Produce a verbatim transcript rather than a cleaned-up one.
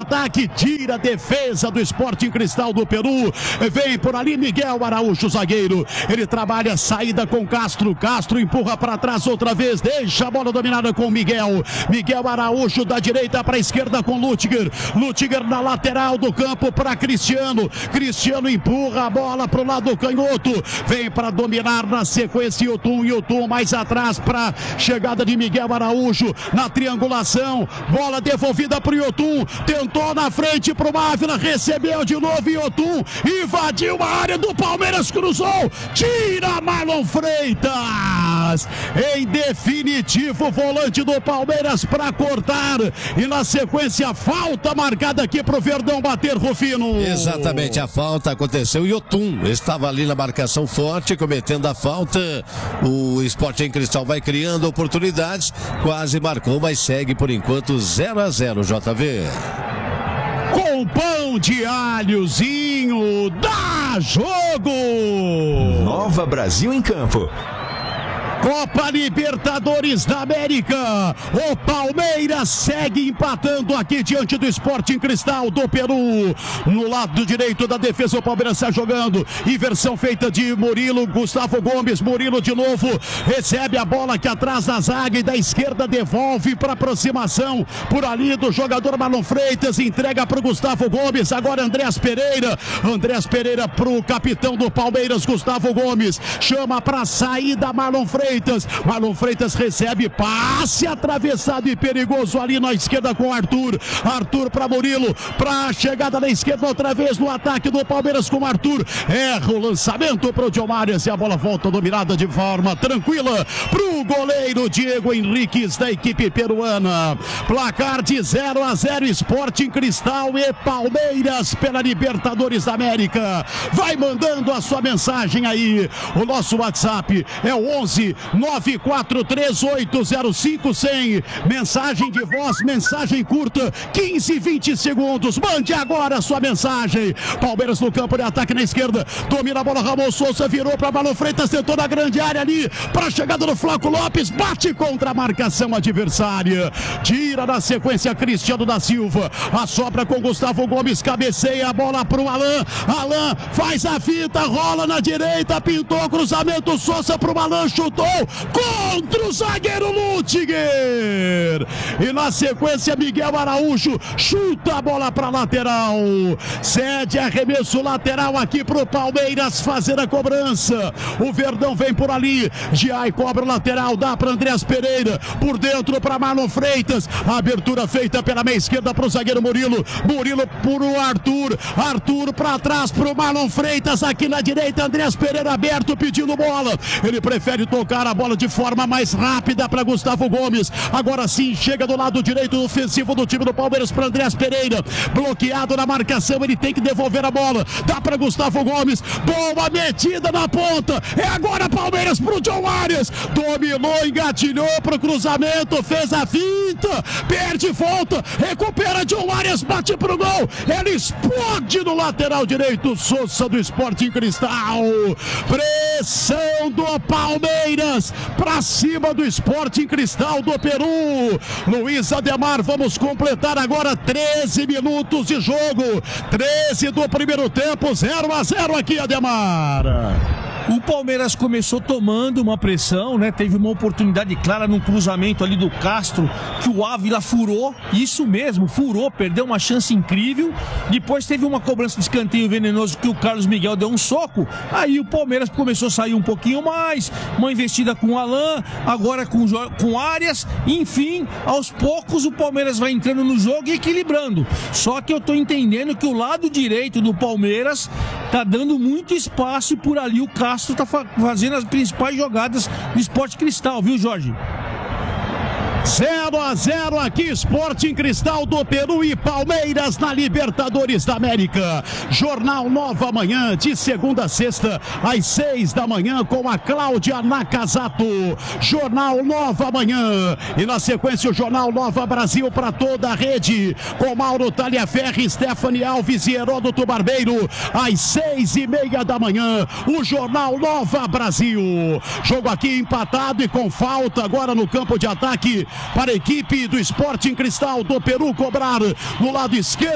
ataque, tira a defesa do Sporting Cristal do Peru. Vem por ali Miguel Araújo, zagueiro. Ele trabalha saída com Castro. Castro empurra para trás outra vez. Deixa a bola dominada com Miguel. Miguel Araújo da direita para a esquerda com Lutger. Lutger na lateral do campo para Cristiano. Cristiano empurra a bola para o lado canhoto. Vem para dominar na sequência Yotun. Yotun mais atrás para chegada de Miguel Araújo na triangulação. Bola devolvida para o Yotun. Tentou na frente para o Mávila. Recebeu de novo Yotun. Invadiu a área do Palmeiras. Cruzou. Tira Marlon Freitas. Em definitivo, volante do Palmeiras para cortar. E na sequência, falta marcada aqui para o Verdão bater, Rufino. Exatamente, a falta aconteceu. Yotun estava ali na marcação forte, cometendo a falta. O Sporting Cristal vai criando oportunidades. Quase marcou, mas segue por enquanto zero a zero, J V. Com pão de alhozinho, dá jogo! Nova Brasil em campo. Copa Libertadores da América. O Palmeiras segue empatando aqui diante do Sporting Cristal do Peru. No lado direito da defesa, o Palmeiras está jogando. Inversão feita de Murilo, Gustavo Gomes. Murilo de novo recebe a bola aqui atrás da zaga e da esquerda devolve para aproximação por ali do jogador Marlon Freitas. Entrega para o Gustavo Gomes. Agora Andréas Pereira. Andréas Pereira para o capitão do Palmeiras, Gustavo Gomes. Chama para a saída Marlon Freitas. Marlon Freitas recebe passe atravessado e perigoso ali na esquerda com Arthur. Arthur para Murilo, para a chegada na esquerda outra vez no ataque do Palmeiras com Arthur. Erra o lançamento para o Diomares e a bola volta dominada de forma tranquila para o goleiro Diego Henriques da equipe peruana. Placar de zero a zero, Sporting Cristal e Palmeiras pela Libertadores da América. Vai mandando a sua mensagem aí. O nosso WhatsApp é o onze nove quatro três oito zero cinco cem. Mensagem de voz, mensagem curta, quinze, vinte segundos. Mande agora a sua mensagem. Palmeiras no campo de ataque na esquerda. Domina a bola, Ramon Souza virou para Marlon Freitas, tentou na grande área ali para a chegada do Flaco Lopes. Bate contra a marcação adversária. Tira na sequência Cristiano da Silva. A sobra com Gustavo Gomes. Cabeceia a bola para o Alan. Alan faz a fita, rola na direita, pintou cruzamento. Souza para o Alan, chutou contra o zagueiro Lutger. E na sequência Miguel Araújo chuta a bola para lateral. Cede arremesso lateral aqui para o Palmeiras fazer a cobrança. O Verdão vem por ali. Giai cobra o lateral, dá para Andréas Pereira. Por dentro para Marlon Freitas. A abertura feita pela meia esquerda para o zagueiro Murilo. Murilo por o Arthur. Arthur para trás para o Marlon Freitas. Aqui na direita, Andréas Pereira aberto pedindo bola. Ele prefere tocar a bola de forma mais rápida para Gustavo Gomes. Agora sim, chega do lado direito ofensivo do time do Palmeiras para Andréas Pereira. Bloqueado na marcação, ele tem que devolver a bola. Dá para Gustavo Gomes. Boa metida na ponta. É agora Palmeiras para o John Arias. Dominou, engatilhou para o cruzamento, fez a finta, perde volta, recupera John Arias, bate para o gol. Ele explode no lateral direito. Souza do Sporting Cristal. Pressão do Palmeiras para cima do Sporting Cristal do Peru. Luiz Ademar, vamos completar agora treze minutos de jogo. treze do primeiro tempo, zero a zero aqui, Ademar. O Palmeiras começou tomando uma pressão, né? Teve uma oportunidade clara num cruzamento ali do Castro, que o Ávila furou, isso mesmo, furou, perdeu uma chance incrível. Depois teve uma cobrança de escanteio venenoso que o Carlos Miguel deu um soco. Aí o Palmeiras começou a sair um pouquinho mais, uma investida com o Alan, agora com com Arias. Enfim, aos poucos o Palmeiras vai entrando no jogo e equilibrando. Só que eu tô entendendo que o lado direito do Palmeiras tá dando muito espaço e por ali o Castro está fazendo as principais jogadas do Sporting Cristal, viu, Jorge? zero a zero aqui, Sporting Cristal do Peru e Palmeiras na Libertadores da América. Jornal Nova Manhã, de segunda a sexta, às seis da manhã, com a Cláudia Nakazato. Jornal Nova Manhã. E na sequência, o Jornal Nova Brasil para toda a rede, com Mauro Taliaferri, Stephanie Alves e Heródoto Barbeiro, às seis e meia da manhã. O Jornal Nova Brasil. Jogo aqui empatado e com falta agora no campo de ataque para a equipe do Sporting Cristal do Peru cobrar no lado esquerdo.